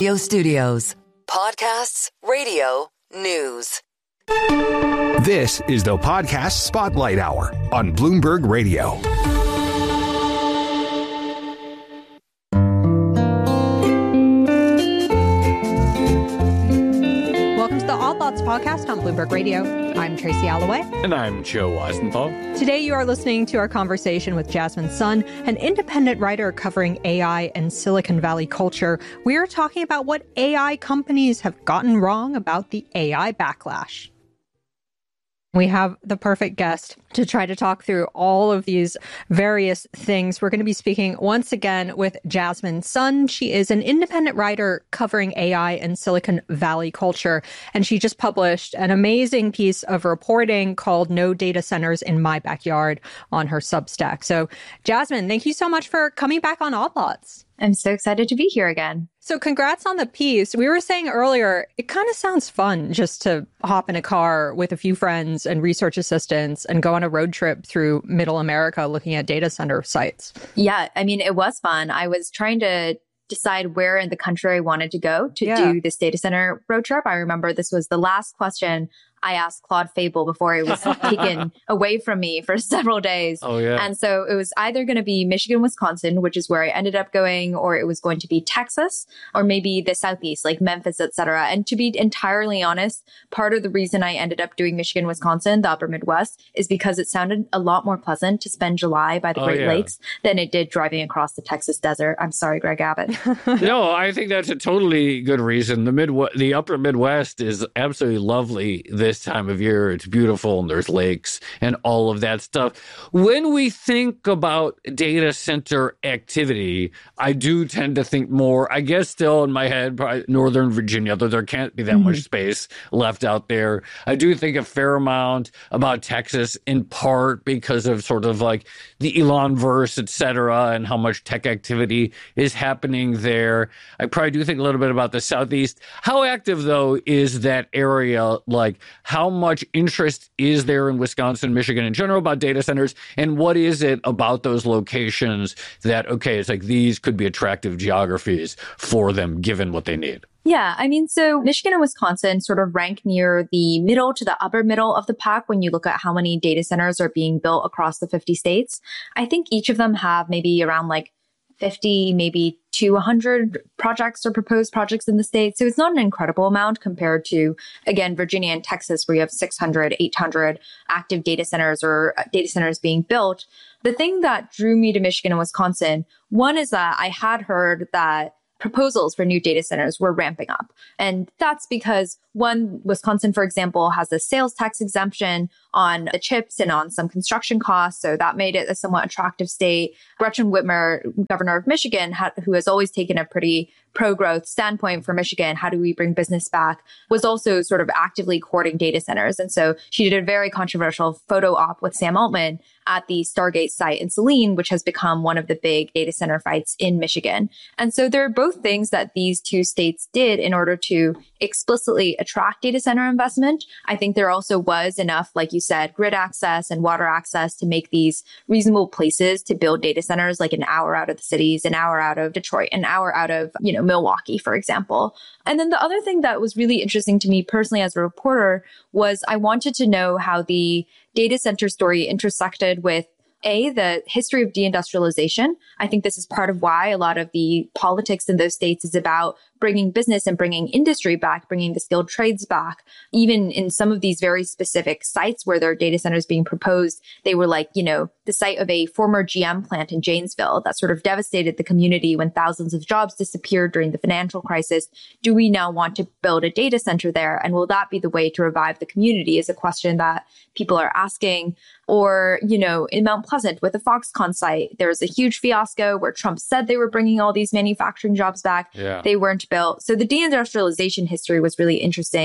Radio studios. Podcasts, radio, news. This is the Podcast Spotlight Hour on Bloomberg Radio. Welcome to the Odd Lots podcast on Bloomberg Radio. I'm Tracy Alloway. And I'm Joe Weisenthal. Today you are listening to our conversation with Jasmine Sun, an independent writer covering AI and Silicon Valley culture. We are talking about what AI companies have gotten wrong about the AI backlash. We have the perfect guest to try to talk through all of these various things. We're going to be speaking once again with Jasmine Sun. She is an independent writer covering AI and Silicon Valley culture, and she just published an amazing piece of reporting called No Data Centers in My Backyard on her Substack. So, Jasmine, thank you so much for coming back on Odd Lots. I'm so excited to be here again. So congrats on the piece. We were saying earlier, it kind of sounds fun just to hop in a car with a few friends and research assistants and go on a road trip through Middle America looking at data center sites. Yeah, I mean, it was fun. I was trying to decide where in the country I wanted to go to do this data center road trip. I remember this was the last question I asked Claude Fable before it was taken away from me for several days. Oh, yeah. And so it was either going to be Michigan, Wisconsin, which is where I ended up going, or it was going to be Texas, or maybe the Southeast, like Memphis, etc. And to be entirely honest, part of the reason I ended up doing Michigan, Wisconsin, the upper Midwest, is because it sounded a lot more pleasant to spend July by the Great Lakes than it did driving across the Texas desert. I'm sorry, Greg Abbott. No, I think that's a totally good reason. The upper Midwest is absolutely lovely this time of year. It's beautiful and there's lakes and all of that stuff. When we think about data center activity, I do tend to think more, I guess still in my head, probably Northern Virginia, though there can't be that much space left out there. I do think a fair amount about Texas, in part because of sort of like the Elon-verse, et cetera, and how much tech activity is happening there. I probably do think a little bit about the Southeast. How active, though, is that area? Like, how much interest is there in Wisconsin, Michigan in general about data centers? And what is it about those locations that, okay, it's like these could be attractive geographies for them given what they need? Yeah, I mean, so Michigan and Wisconsin sort of rank near the middle to the upper middle of the pack when you look at how many data centers are being built across the 50 states. I think each of them have maybe around like 50, maybe to 100 projects or proposed projects in the state. So it's not an incredible amount compared to, again, Virginia and Texas, where you have 600, 800 active data centers or data centers being built. The thing that drew me to Michigan and Wisconsin, one is that I had heard that proposals for new data centers were ramping up. And that's because, one, Wisconsin, for example, has a sales tax exemption on the chips and on some construction costs. So that made it a somewhat attractive state. Gretchen Whitmer, governor of Michigan, who has always taken a pretty pro-growth standpoint for Michigan, how do we bring business back, was also sort of actively courting data centers. And so she did a very controversial photo op with Sam Altman at the Stargate site in Saline, which has become one of the big data center fights in Michigan. And so there are both things that these two states did in order to explicitly attract data center investment. I think there also was enough, like you said, grid access and water access to make these reasonable places to build data centers, like an hour out of the cities, an hour out of Detroit, an hour out of, Milwaukee, for example. And then the other thing that was really interesting to me personally as a reporter was I wanted to know how the data center story intersected with the history of deindustrialization. I think this is part of why a lot of the politics in those states is about bringing business and bringing industry back, bringing the skilled trades back. Even in some of these very specific sites where there are data centers being proposed, they were like, the site of a former GM plant in Janesville that sort of devastated the community when thousands of jobs disappeared during the financial crisis. Do we now want to build a data center there? And will that be the way to revive the community is a question that people are asking. Or, in Mount Pleasant with the Foxconn site, there was a huge fiasco where Trump said they were bringing all these manufacturing jobs back. Yeah. They weren't built. So the deindustrialization history was really interesting.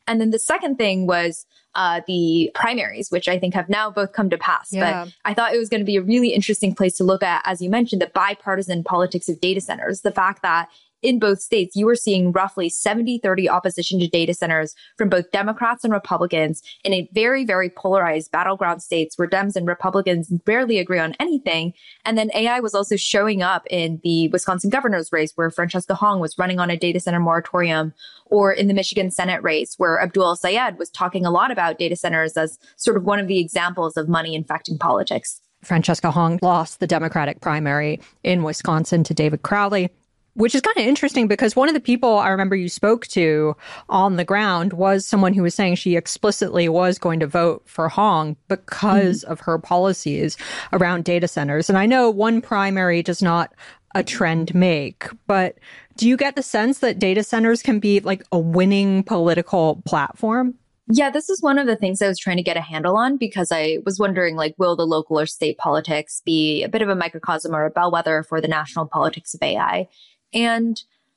And then the second thing was the primaries, which I think have now both come to pass. Yeah. But I thought it was going to be a really interesting place to look at, as you mentioned, the bipartisan politics of data centers. The fact that in both states, you were seeing roughly 70-30 opposition to data centers from both Democrats and Republicans in a very, very polarized battleground states where Dems and Republicans barely agree on anything. And then AI was also showing up in the Wisconsin governor's race where Francesca Hong was running on a data center moratorium, or in the Michigan Senate race where Abdul El-Sayed was talking a lot about data centers as sort of one of the examples of money infecting politics. Francesca Hong lost the Democratic primary in Wisconsin to David Crowley, which is kind of interesting because one of the people I remember you spoke to on the ground was someone who was saying she explicitly was going to vote for Hong because of her policies around data centers. And I know one primary does not a trend make, but do you get the sense that data centers can be like a winning political platform? Yeah, this is one of the things I was trying to get a handle on because I was wondering, like, will the local or state politics be a bit of a microcosm or a bellwether for the national politics of AI? And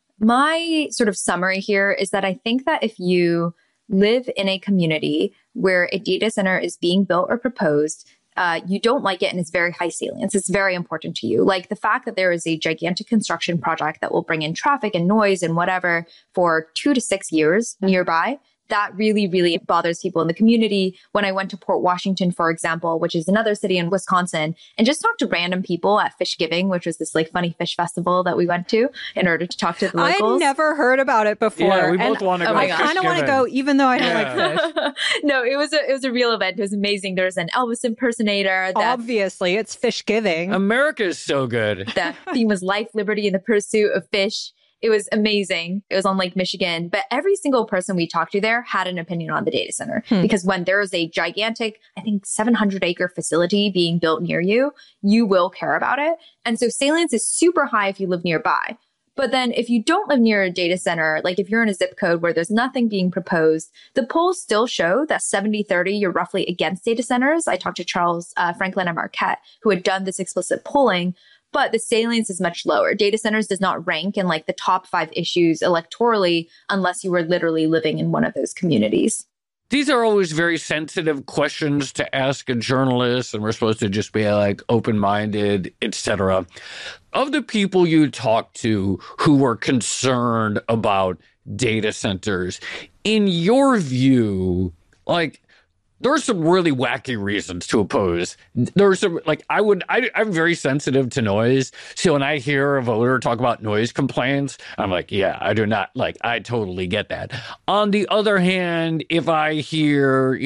my sort of summary here is that I think that if you live in a community where a data center is being built or proposed, you don't like it and it's very high salience. It's very important to you. Like the fact that there is a gigantic construction project that will bring in traffic and noise and whatever for 2 to 6 years nearby, that really, really bothers people in the community. When I went to Port Washington, for example, which is another city in Wisconsin, and just talked to random people at Fishgiving, which was this like funny fish festival that we went to in order to talk to the locals. I'd never heard about it before. Yeah, we both want to go. I kind of want to go, even though I don't like fish. No, it was a real event. It was amazing. There was an Elvis impersonator. Obviously, it's Fishgiving. America is so good. The theme was life, liberty, and the pursuit of fish. It was amazing. It was on Lake Michigan. But every single person we talked to there had an opinion on the data center. Because when there is a gigantic, I think 700-acre facility being built near you, you will care about it. And so salience is super high if you live nearby. But then if you don't live near a data center, like if you're in a zip code where there's nothing being proposed, the polls still show that 70-30, you're roughly against data centers. I talked to Charles Franklin and Marquette, who had done this explicit polling. But the salience is much lower. Data centers does not rank in like the top 5 issues electorally unless you were literally living in one of those communities. These are always very sensitive questions to ask a journalist, and we're supposed to just be like open-minded, etc. Of the people you talked to who were concerned about data centers, in your view, like, there are some really wacky reasons to oppose. There are some, like, I'm very sensitive to noise. So when I hear a voter talk about noise complaints, I'm like, yeah, I do not, like, I totally get that. On the other hand, if I hear,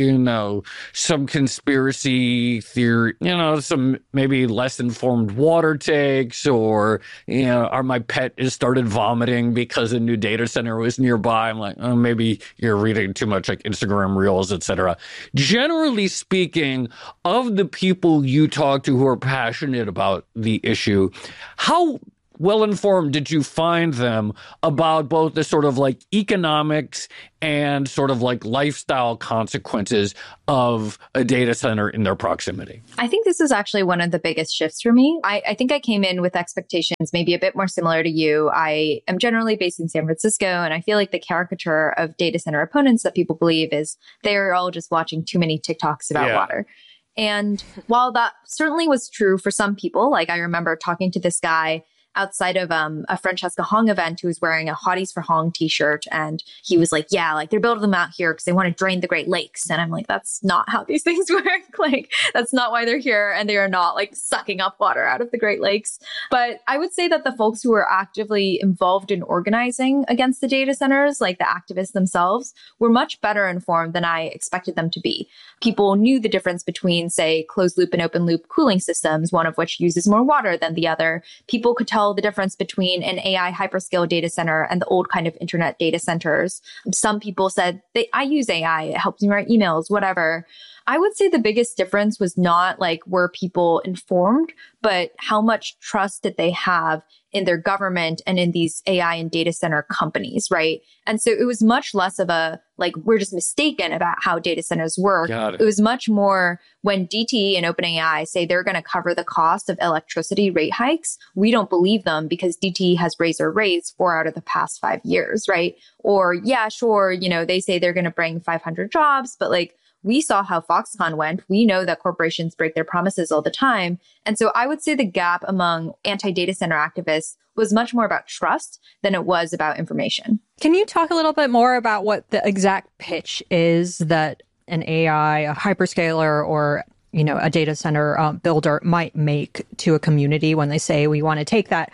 some conspiracy theory, some maybe less informed water takes, or, or my pet has started vomiting because a new data center was nearby, I'm like, oh, maybe you're reading too much like Instagram Reels, etc. Generally speaking, of the people you talk to who are passionate about the issue, how well-informed did you find them about both the sort of like economics and sort of like lifestyle consequences of a data center in their proximity? I think this is actually one of the biggest shifts for me. I think I came in with expectations maybe a bit more similar to you. I am generally based in San Francisco, and I feel like the caricature of data center opponents that people believe is they're all just watching too many TikToks about water. And while that certainly was true for some people, like I remember talking to this guy outside of a Francesca Hong event who was wearing a Hotties for Hong t-shirt. And he was like, yeah, like they're building them out here because they want to drain the Great Lakes. And I'm like, that's not how these things work. Like, that's not why they're here. And they are not like sucking up water out of the Great Lakes. But I would say that the folks who were actively involved in organizing against the data centers, like the activists themselves, were much better informed than I expected them to be. People knew the difference between, say, closed loop and open loop cooling systems, one of which uses more water than the other. People could tell the difference between an AI hyperscale data center and the old kind of internet data centers. Some people said, I use AI, it helps me write emails, whatever. I would say the biggest difference was not like were people informed, but how much trust did they have in their government and in these AI and data center companies, right? And so it was much less of a, like, we're just mistaken about how data centers work. It was much more when DTE and OpenAI say they're going to cover the cost of electricity rate hikes, we don't believe them because DTE has raised their rates 4 out of the past 5 years, right? Or, yeah, sure, they say they're going to bring 500 jobs, but like, we saw how Foxconn went. We know that corporations break their promises all the time. And so I would say the gap among anti-data center activists was much more about trust than it was about information. Can you talk a little bit more about what the exact pitch is that an AI, a hyperscaler, or a data center builder might make to a community when they say we want to take that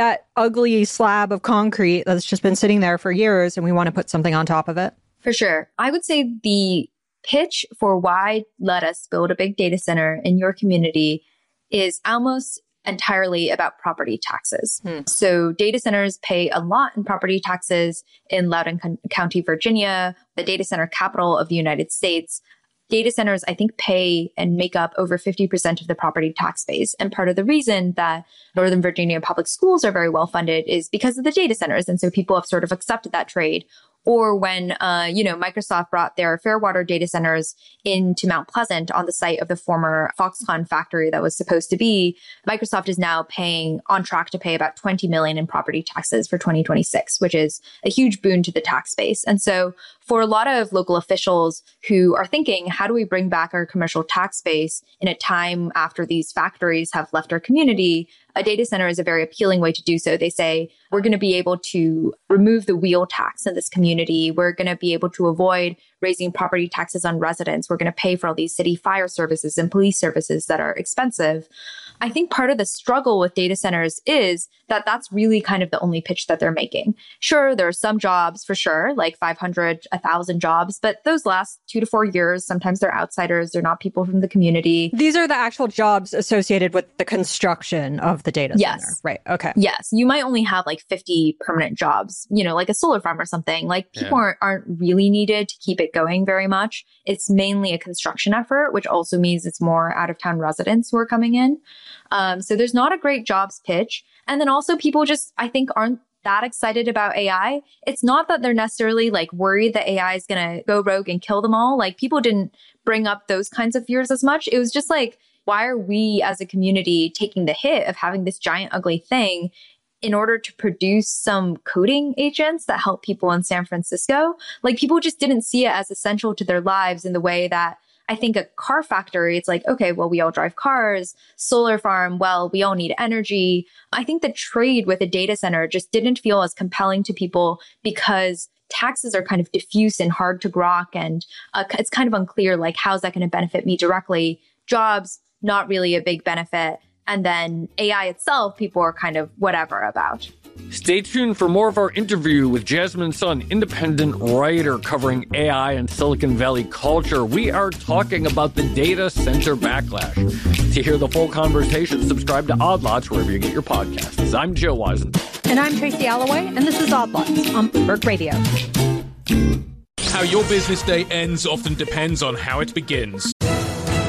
ugly slab of concrete that's just been sitting there for years and we want to put something on top of it? For sure. I would say the pitch for why let us build a big data center in your community is almost entirely about property taxes. So data centers pay a lot in property taxes in Loudoun County, Virginia, the data center capital of the United States. Data centers, I think, pay and make up over 50% of the property tax base. And part of the reason that Northern Virginia public schools are very well funded is because of the data centers. And so people have sort of accepted that trade. Or when, Microsoft brought their Fairwater data centers into Mount Pleasant on the site of the former Foxconn factory that was supposed to be, Microsoft is now on track to pay about $20 million in property taxes for 2026, which is a huge boon to the tax base. And so for a lot of local officials who are thinking, how do we bring back our commercial tax base in a time after these factories have left our community? A data center is a very appealing way to do so. They say, we're going to be able to remove the wheel tax in this community. We're going to be able to avoid raising property taxes on residents. We're going to pay for all these city fire services and police services that are expensive. I think part of the struggle with data centers is that that's really kind of the only pitch that they're making. Sure, there are some jobs for sure, like 500, 1,000 jobs, but those last 2 to 4 years. Sometimes they're outsiders. They're not people from the community. These are the actual jobs associated with the construction of the data center. Yes. Right. Okay. Yes. You might only have like 50 permanent jobs, like a solar farm or something. Like people aren't really needed to keep it going very much. It's mainly a construction effort, which also means it's more out of town residents who are coming in. So there's not a great jobs pitch. And then also people just, I think, aren't that excited about AI. It's not that they're necessarily like worried that AI is going to go rogue and kill them all. Like people didn't bring up those kinds of fears as much. It was just like, why are we as a community taking the hit of having this giant ugly thing in order to produce some coding agents that help people in San Francisco? Like people just didn't see it as essential to their lives in the way that I think a car factory, it's like, okay, well, we all drive cars. Solar farm, well, we all need energy. I think the trade with a data center just didn't feel as compelling to people because taxes are kind of diffuse and hard to grok. And it's kind of unclear, like, how's that going to benefit me directly? Jobs, not really a big benefit. And then AI itself, people are kind of whatever about. Stay tuned for more of our interview with Jasmine Sun, independent writer covering AI and Silicon Valley culture. We are talking about the data center backlash. To hear the full conversation, subscribe to Odd Lots wherever you get your podcasts. I'm Joe Weisenthal. And I'm Tracy Alloway, and this is Odd Lots on Bloomberg Radio. How your business day ends often depends on how it begins.